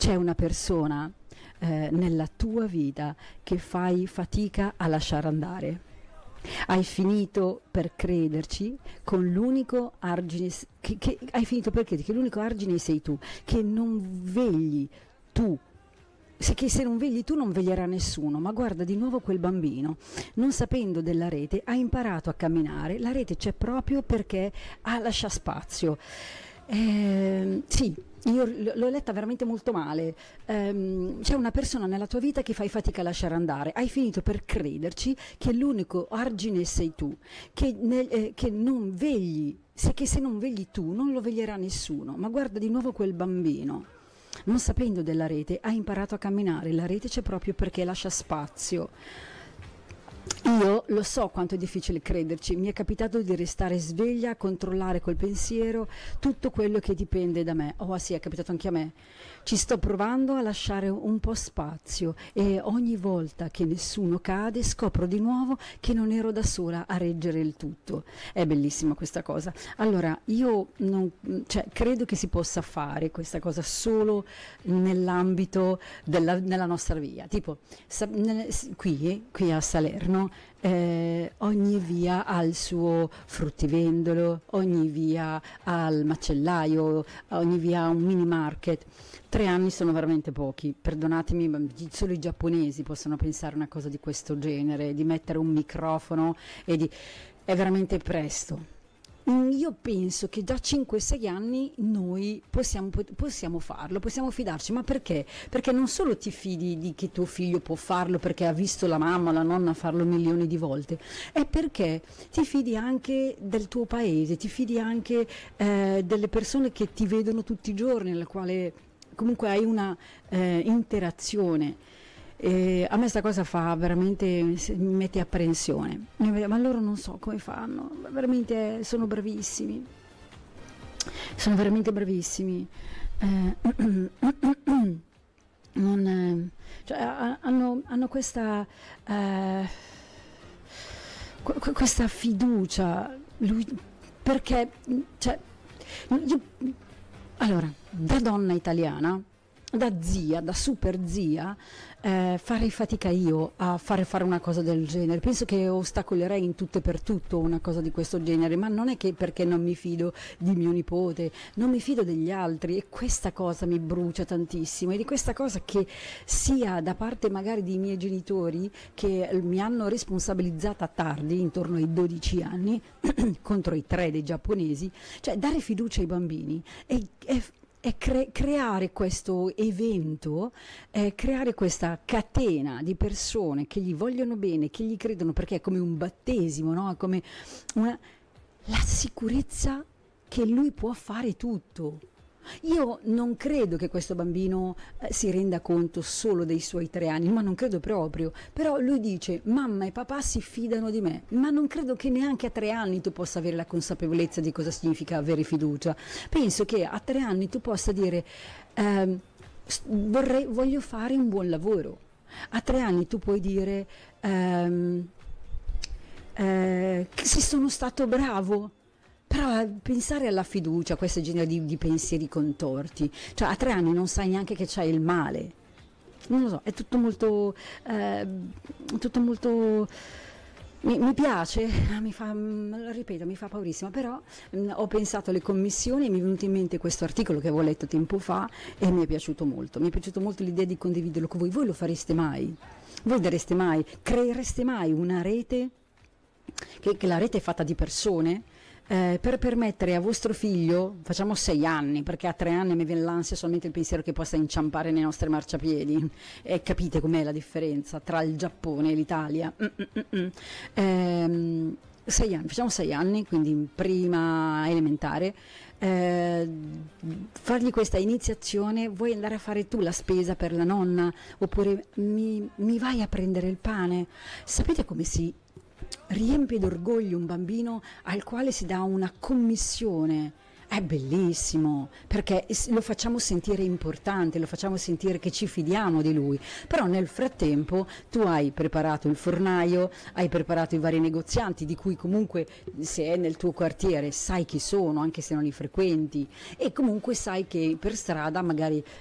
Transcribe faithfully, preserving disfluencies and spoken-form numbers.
c'è una persona eh, nella tua vita che fai fatica a lasciare andare. Hai finito per crederci con l'unico argine che, che hai finito per crederci che l'unico argine sei tu, che non vegli tu. Se, che se non vegli tu non veglierà nessuno, ma guarda di nuovo quel bambino, non sapendo della rete, ha imparato a camminare, la rete c'è proprio perché ha lascia spazio. Eh, sì, io l- l'ho letta veramente molto male. Ehm, c'è una persona nella tua vita che fai fatica a lasciare andare, hai finito per crederci che l'unico argine sei tu, che, nel, eh, che non vegli, se, che se non vegli tu non lo veglierà nessuno, ma guarda di nuovo quel bambino. Non sapendo della rete, ha imparato a camminare, la rete c'è proprio perché lascia spazio. Io lo so quanto è difficile crederci, mi è capitato di restare sveglia, a controllare col pensiero tutto quello che dipende da me. Oh sì, è capitato anche a me. Ci sto provando a lasciare un po' spazio e ogni volta che nessuno cade scopro di nuovo che non ero da sola a reggere il tutto. È bellissima questa cosa. Allora, io non, cioè, credo che si possa fare questa cosa solo nell'ambito della nella nostra via. Tipo, sa, nel, qui, qui a Salerno, Eh, ogni via ha il suo fruttivendolo, ogni via ha il macellaio, ogni via ha un mini market. Tre anni sono veramente pochi, perdonatemi, ma solo i giapponesi possono pensare una cosa di questo genere, di mettere un microfono e di... è veramente presto. Io penso che già cinque sei anni noi possiamo, possiamo farlo, possiamo fidarci, ma perché? Perché non solo ti fidi di che tuo figlio può farlo perché ha visto la mamma, la nonna farlo milioni di volte, è perché ti fidi anche del tuo paese, ti fidi anche eh, delle persone che ti vedono tutti i giorni, nella quale comunque hai una eh, interazione. E a me sta cosa fa veramente, mi mette apprensione, ma loro non so come fanno, veramente sono bravissimi, sono veramente bravissimi, eh, non, eh, cioè, hanno, hanno questa, eh, questa fiducia, lui, perché, cioè, io, allora, da donna italiana, da zia, da super zia, eh, farei fatica io a fare fare una cosa del genere. Penso che ostacolerei in tutto e per tutto una cosa di questo genere, ma non è che perché non mi fido di mio nipote, non mi fido degli altri, e questa cosa mi brucia tantissimo, e di questa cosa che sia da parte magari dei miei genitori, che mi hanno responsabilizzata tardi, intorno ai dodici anni, contro i tre dei giapponesi, cioè dare fiducia ai bambini è, è e cre- creare questo evento, eh, creare questa catena di persone che gli vogliono bene, che gli credono, perché è come un battesimo, no? È come una, la sicurezza che lui può fare tutto. Io non credo che questo bambino eh, si renda conto solo dei suoi tre anni, ma non credo proprio. Però lui dice: mamma e papà si fidano di me, ma non credo che neanche a tre anni tu possa avere la consapevolezza di cosa significa avere fiducia. Penso che a tre anni tu possa dire ehm, vorrei, voglio fare un buon lavoro. A tre anni tu puoi dire ehm, eh, se sono stato bravo. Però pensare alla fiducia, questo genere di, di pensieri contorti, cioè a tre anni non sai neanche che c'hai il male, non lo so, è tutto molto, eh, tutto molto, mi, mi piace, mi fa, lo ripeto, mi fa paurissima, però mh, ho pensato alle commissioni e mi è venuto in mente questo articolo che avevo letto tempo fa e mi è piaciuto molto, mi è piaciuto molto l'idea di condividerlo con voi. Voi lo fareste mai? Voi dareste mai, creereste mai una rete, che, che la rete è fatta di persone, Eh, per permettere a vostro figlio, facciamo sei anni, perché a tre anni mi viene l'ansia solamente il pensiero che possa inciampare nei nostri marciapiedi, e capite com'è la differenza tra il Giappone e l'Italia. Mm-mm-mm. Ehm, sei anni, facciamo sei anni, quindi in prima elementare, eh, fargli questa iniziazione. Vuoi andare a fare tu la spesa per la nonna, oppure mi, mi vai a prendere il pane? Sapete come si riempie d'orgoglio un bambino al quale si dà una commissione? È bellissimo, perché lo facciamo sentire importante, lo facciamo sentire che ci fidiamo di lui. Però nel frattempo tu hai preparato il fornaio, hai preparato i vari negozianti, di cui comunque, se è nel tuo quartiere, sai chi sono, anche se non li frequenti, e comunque sai che per strada magari